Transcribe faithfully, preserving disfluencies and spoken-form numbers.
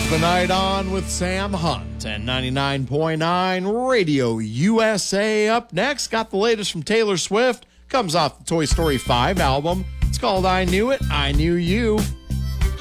Turns the night on with Sam Hunt and ninety-nine point nine Radio U S A. Up next, got the latest from Taylor Swift. Comes off the Toy Story five album. It's called I Knew It, I Knew You.